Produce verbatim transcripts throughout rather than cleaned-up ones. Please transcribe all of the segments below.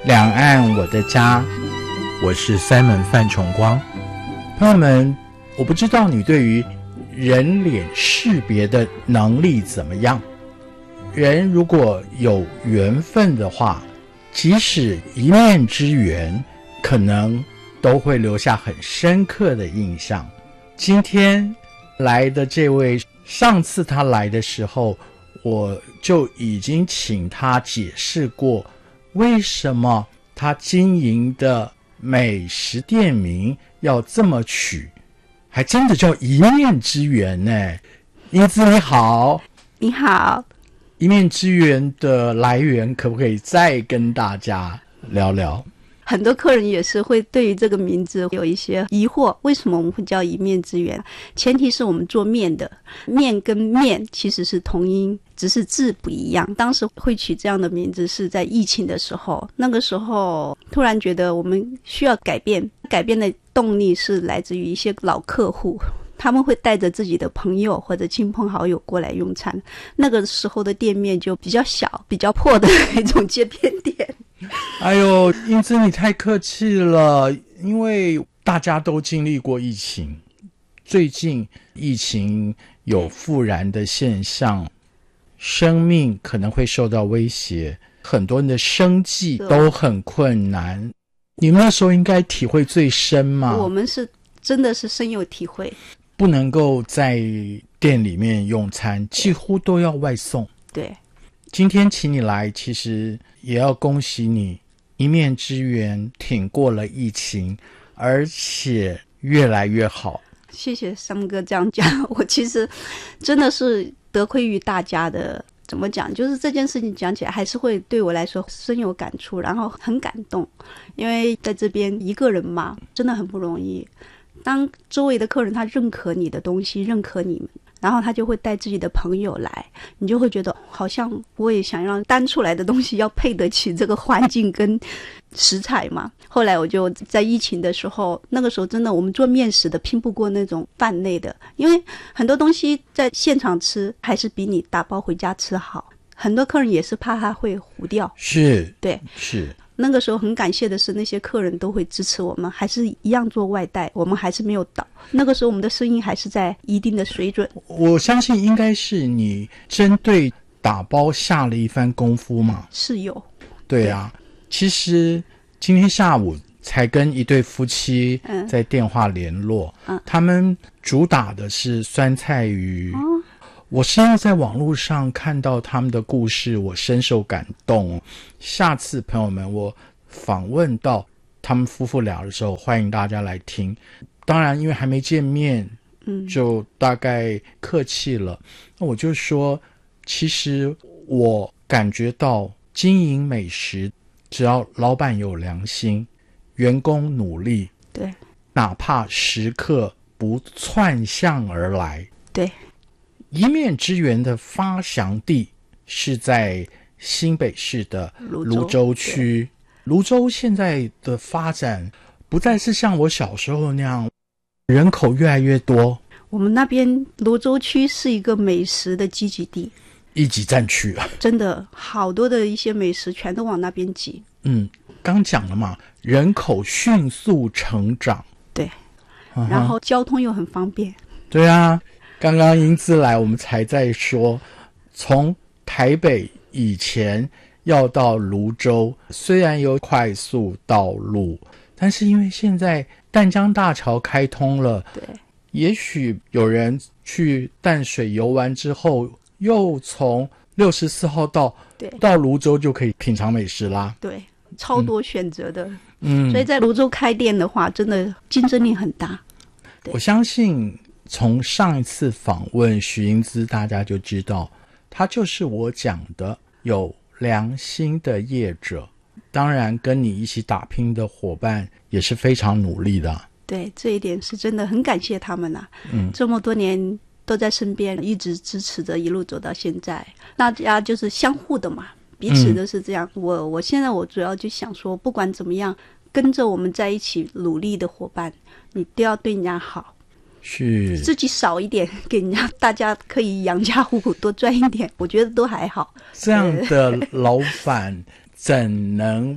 两岸我的家，我是 Simon 范崇光。朋友们，我不知道你对于人脸识别的能力怎么样。人如果有缘分的话，即使一面之缘，可能都会留下很深刻的印象。今天来的这位，上次他来的时候，我就已经请他解释过为什么他经营的美食店名要这么取，还真的叫一面之缘呢。英姿你好。 你好。 一面之缘的来源可不可以再跟大家聊聊？ 很多客人也是会对于这个名字有一些疑惑，为什么我们会叫一面之缘？前提是我们做面的，面跟面其实是同音，只是字不一样。当时会取这样的名字是在疫情的时候，那个时候突然觉得我们需要改变，改变的动力是来自于一些老客户，他们会带着自己的朋友或者亲朋好友过来用餐。那个时候的店面就比较小比较破的那种街边店。 哎呦，英姿你太客气了，因为大家都经历过疫情，最近疫情有复燃的现象，生命可能会受到威胁，很多人的生计都很困难。你们那时候应该体会最深嘛？ 我们是真的是深有体会， 不能够在店里面用餐，几乎都要外送。 对， 今天请你来，其实也要恭喜你，一面之缘挺过了疫情，而且越来越好。 谢谢三哥这样讲，我其实真的是得亏于大家的，怎么讲，就是这件事情讲起来还是会对我来说深有感触，然后很感动，因为在这边一个人嘛，真的很不容易。当周围的客人他认可你的东西，认可你们，然后他就会带自己的朋友来，你就会觉得好像我也想让单出来的东西要配得起这个环境跟食材嘛。后来我就在疫情的时候，那个时候真的我们做面食的拼不过那种饭类的，因为很多东西在现场吃还是比你打包回家吃好，很多客人也是怕它会糊掉。 是， 对， 是。 那个时候很感谢的是那些客人都会支持我们，还是一样做外带，我们还是没有倒。那个时候我们的生意还是在一定的水准。 我相信应该是你针对打包下了一番功夫嘛。 是有。 对啊，对，其实今天下午才跟一对夫妻在电话联络，嗯，他们主打的是酸菜鱼。嗯，我是要在网络上看到他们的故事，我深受感动。下次朋友们我访问到他们夫妇俩的时候，欢迎大家来听。当然因为还没见面，嗯，就大概客气了。那我就说，其实我感觉到经营美食，只要老板有良心，员工努力， 对， 哪怕食客不窜向而来， 对。 一面之缘的发祥地是在新北市的芦洲区。芦洲现在的发展不再是像我小时候那样，人口越来越多。 我们那边芦洲区是一个美食的聚集地， 一级战区啊， 真的好多的一些美食全都往那边挤。 嗯，刚讲了嘛，人口迅速成长， 对，然后交通又很方便。 对啊，刚刚英姿来，我们才在说，从台北以前要到芦洲，虽然有快速道路，但是因为现在淡江大桥开通了， 对， 也许有人去淡水游玩之后，又从六十四号道到芦洲就可以品尝美食啦。 对，超多选择的。 嗯， 所以在芦洲开店的话，真的竞争力很大。 我相信从上一次访问许英姿，大家就知道他就是我讲的有良心的业者，当然跟你一起打拼的伙伴也是非常努力的。 对，这一点是真的很感谢他们啊， 嗯， 这么多年都在身边一直支持着，一路走到现在，大家就是相互的嘛，彼此都是这样。嗯、我我现在我主要就想说，不管怎么样，跟着我们在一起努力的伙伴，你都要对人家好， 是自己少一点给人家，大家可以养家糊口多赚一点，我觉得都还好。 这样的老板怎能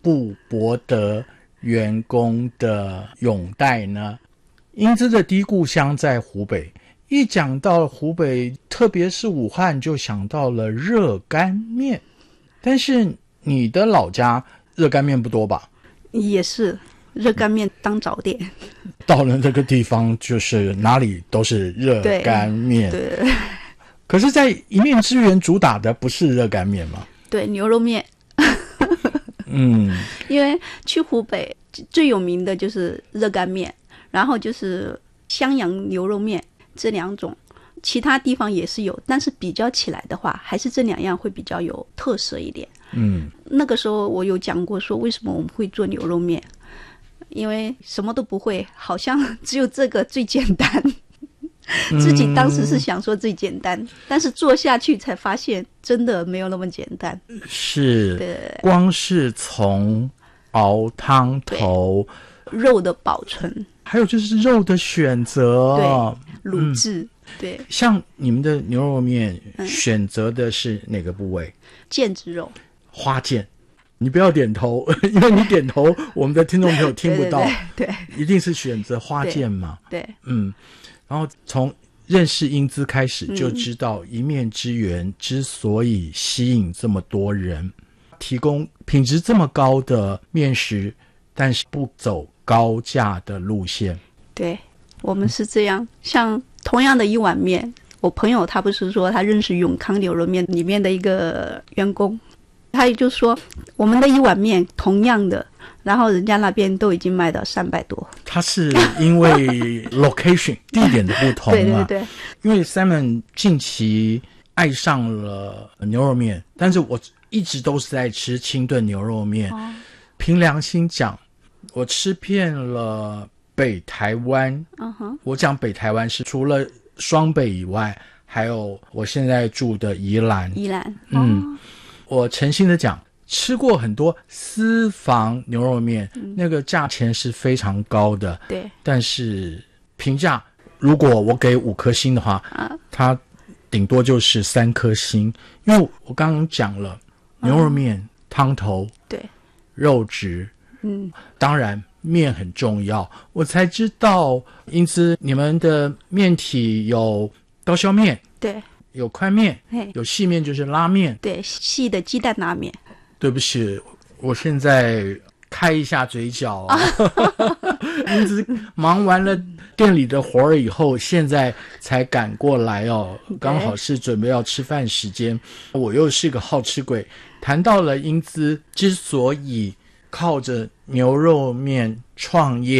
不博得员工的拥戴呢？英姿的第一故乡在湖北，一讲到湖北，特别是武汉，就想到了热干面。但是你的老家热干面不多吧？ 也是热干面当早点。 到了这个地方，就是哪里都是热干面。 对。对， 可是在一面之缘主打的不是热干面吗？ 对，牛肉面。 嗯， 因为去湖北最有名的就是热干面，然后就是襄阳牛肉面，这两种，其他地方也是有，但是比较起来的话，还是这两样会比较有特色一点。 嗯， 那个时候我有讲过说为什么我们会做牛肉面，因为什么都不会，好像只有这个最简单。自己当时是想说最简单，嗯、但是做下去才发现真的没有那么简单。 是，光是从熬汤头、 肉的保存， 还有就是肉的选择， 对，卤制、嗯，对。 像你们的牛肉面、嗯、选择的是哪个部位？ 腱子肉， 花腱。你不要点头，因为你点头，我们的听众朋友听不到。 对, 对, 对， 一定是选择花腱嘛。 对，对嗯。然后从认识英姿开始，就知道一面之缘之所以吸引这么多人，嗯、提供品质这么高的面食，但是不走高价的路线。 对，我们是这样。像同样的一碗面，我朋友他不是说他认识永康牛肉面里面的一个员工，他也就说我们的一碗面同样的，然后人家那边都已经卖到三百多。 它是因为 location 地点的不同啊。对对对。因为 Simon 近期爱上了牛肉面，但是我一直都是在吃清炖牛肉面。哦、凭良心讲，我吃遍了北台湾。嗯哼。我讲北台湾是除了双北以外，还有我现在住的宜兰。 宜兰。哦、 嗯，我诚心的讲。吃过很多私房牛肉面、嗯、那个价钱是非常高的， 对， 但是评价如果我给五颗星的话、啊、它顶多就是三颗星，因为我刚刚讲了、嗯、牛肉面汤头， 对， 肉质，嗯，当然面很重要，我才知道因此你们的面体有刀削面， 对， 有宽面，有细面就是拉面， 对，细的鸡蛋拉面。 对不起，我现在开一下嘴角啊！因此忙完了店里的活儿以后，现在才赶过来哦，刚好是准备要吃饭时间。我又是个好吃鬼，谈到了英姿之所以靠着牛肉面创业。